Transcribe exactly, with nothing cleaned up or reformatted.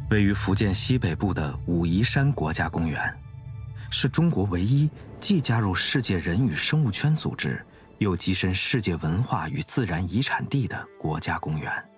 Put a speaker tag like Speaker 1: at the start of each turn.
Speaker 1: 位于福建西北部的武夷山国家公园，是中国唯一既加入世界人与生物圈组织，又跻身世界文化与自然遗产地的国家公园。